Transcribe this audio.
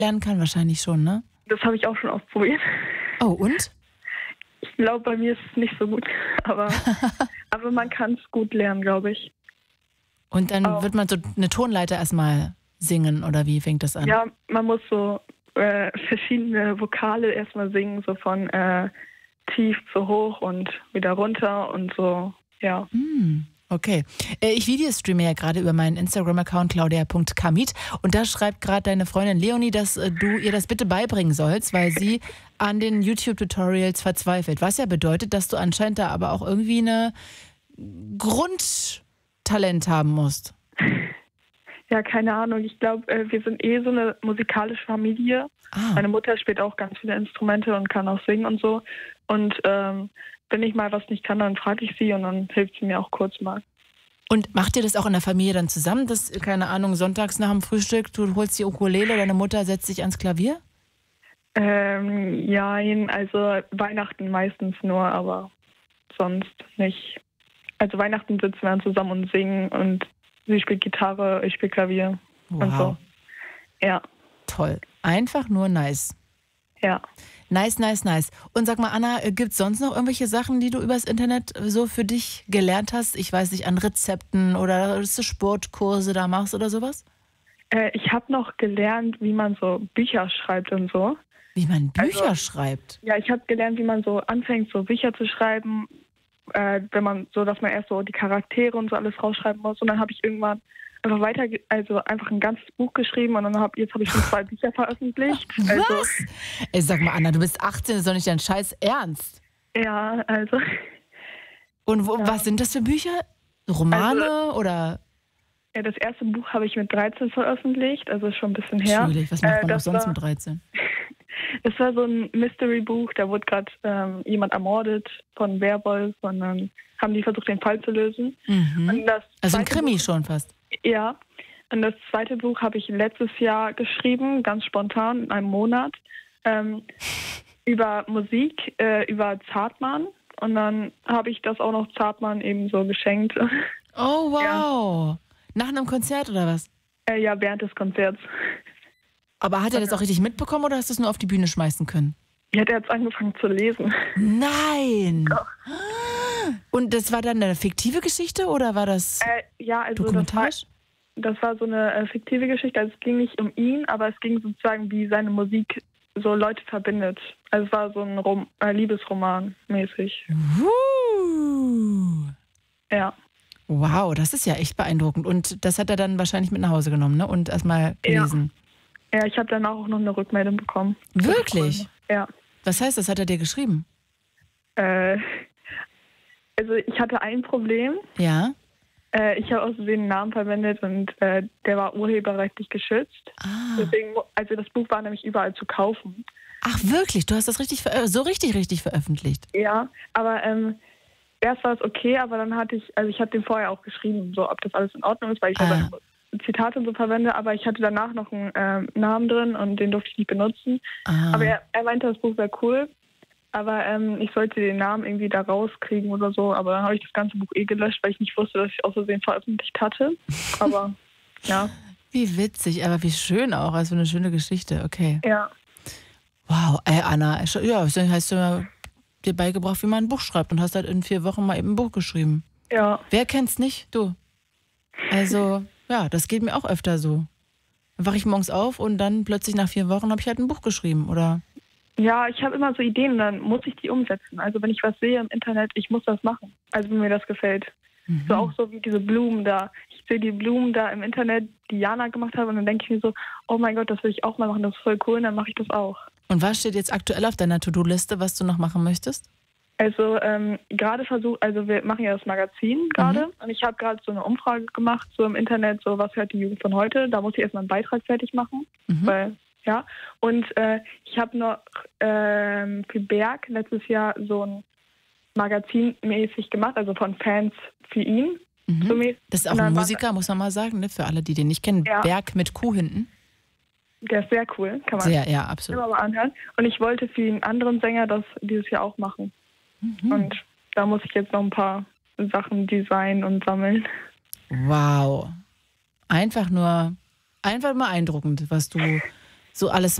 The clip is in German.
lernen kann? Wahrscheinlich schon, ne? Das habe ich auch schon ausprobiert. Oh, und? Ich glaube, bei mir ist es nicht so gut, aber man kann es gut lernen, glaube ich. Und dann wird man so eine Tonleiter erstmal singen, oder wie fängt das an? Ja, man muss so verschiedene Vokale erstmal singen, so von tief zu hoch und wieder runter und so, ja. Okay. Ich videostreame ja gerade über meinen Instagram-Account claudia.kamit und da schreibt gerade deine Freundin Leonie, dass du ihr das bitte beibringen sollst, weil sie an den YouTube-Tutorials verzweifelt. Was ja bedeutet, dass du anscheinend da aber auch irgendwie eine Grundtalent haben musst. Ja, keine Ahnung. Ich glaube, wir sind so eine musikalische Familie. Meine Mutter spielt auch ganz viele Instrumente und kann auch singen und so. Und wenn ich mal was nicht kann, dann frage ich sie und dann hilft sie mir auch kurz mal. Und macht ihr das auch in der Familie dann zusammen, dass, keine Ahnung, sonntags nach dem Frühstück, du holst die Ukulele, deine Mutter setzt sich ans Klavier? Ja, also Weihnachten meistens nur, aber sonst nicht. Also Weihnachten sitzen wir dann zusammen und singen und sie spielt Gitarre, ich spiele Klavier und so. Ja. Toll. Einfach nur nice. Ja. Nice, nice, nice. Und sag mal, Anna, gibt es sonst noch irgendwelche Sachen, die du übers Internet so für dich gelernt hast? Ich weiß nicht, an Rezepten oder dass du Sportkurse da machst oder sowas? Ich habe noch gelernt, wie man so Bücher schreibt und so. Wie man Bücher schreibt? Ja, ich habe gelernt, wie man so anfängt, so Bücher zu schreiben, wenn man so, dass man erst so die Charaktere und so alles rausschreiben muss. Und dann habe ich irgendwann einfach ein ganzes Buch geschrieben und jetzt habe ich schon 2 Bücher veröffentlicht. Was? Ey, sag mal, Anna, du bist 18, das ist doch nicht dein Scheiß Ernst. Ja, also. Und was sind das für Bücher? Romane oder? Ja, das erste Buch habe ich mit 13 veröffentlicht, also ist schon ein bisschen her. Entschuldigung, was macht man auch sonst mit 13? Das war so ein Mystery-Buch, da wurde gerade jemand ermordet von Werwolf und dann haben die versucht, den Fall zu lösen. Und Also ein Krimi schon fast. Ja, und das zweite Buch habe ich letztes Jahr geschrieben, ganz spontan, in einem Monat, über Musik, über Zartmann. Und dann habe ich das auch noch Zartmann eben so geschenkt. Oh, wow. Ja. Nach einem Konzert oder was? Ja, während des Konzerts. Aber hat er das auch richtig mitbekommen oder hast du es nur auf die Bühne schmeißen können? Ja, der hat angefangen zu lesen. Nein! Doch. Und das war dann eine fiktive Geschichte oder war das dokumentarisch? Das war so eine fiktive Geschichte. Also es ging nicht um ihn, aber es ging sozusagen, wie seine Musik so Leute verbindet. Also es war so ein Liebesroman mäßig. Ja. Wow, das ist ja echt beeindruckend. Und das hat er dann wahrscheinlich mit nach Hause genommen, ne? Und erstmal gelesen. Ja, ich habe danach auch noch eine Rückmeldung bekommen. Wirklich? Ja. Was heißt, das hat er dir geschrieben? Also ich hatte ein Problem. Ja. Ich habe aus Versehen einen Namen verwendet und der war urheberrechtlich geschützt. Deswegen, also das Buch war nämlich überall zu kaufen. Ach wirklich? Du hast das richtig veröffentlicht? Ja, aber erst war es okay, aber dann ich habe den vorher auch geschrieben, so ob das alles in Ordnung ist, weil ich ja Zitate und so verwende, aber ich hatte danach noch einen Namen drin und den durfte ich nicht benutzen. Aber er meinte, das Buch wäre cool, aber ich sollte den Namen irgendwie da rauskriegen oder so, aber dann habe ich das ganze Buch gelöscht, weil ich nicht wusste, dass ich aus Versehen veröffentlicht hatte. Aber ja. Wie witzig, aber wie schön auch, also eine schöne Geschichte, okay. Ja. Wow, Anna, ja, hast du dir beigebracht, wie man ein Buch schreibt und hast halt in 4 Wochen mal eben ein Buch geschrieben. Ja. Wer kennt's nicht? Du. Also, ja, das geht mir auch öfter so. Dann wache ich morgens auf und dann plötzlich nach 4 Wochen habe ich halt ein Buch geschrieben, oder? Ja, ich habe immer so Ideen, dann muss ich die umsetzen. Also wenn ich was sehe im Internet, ich muss das machen. Also wenn mir das gefällt. So auch so wie diese Blumen da. Ich sehe die Blumen da im Internet, die Jana gemacht hat und dann denke ich mir so, oh mein Gott, das will ich auch mal machen, das ist voll cool und dann mache ich das auch. Und was steht jetzt aktuell auf deiner To-Do-Liste, was du noch machen möchtest? Also gerade wir machen ja das Magazin gerade und ich habe gerade so eine Umfrage gemacht, so im Internet, so was hört die Jugend von heute. Da muss ich erstmal einen Beitrag fertig machen, weil, ja. Und ich habe noch für Berg letztes Jahr so ein Magazin mäßig gemacht, also von Fans für ihn. So das ist auch ein Musiker, muss man mal sagen, ne? Für alle, die den nicht kennen. Ja. Berg mit Kuh hinten. Der ist sehr cool, kann man ja, absolut. immer mal anhören. Und ich wollte für einen anderen Sänger das dieses Jahr auch machen. Und da muss ich jetzt noch ein paar Sachen designen und sammeln. Wow. Einfach nur beeindruckend, was du so alles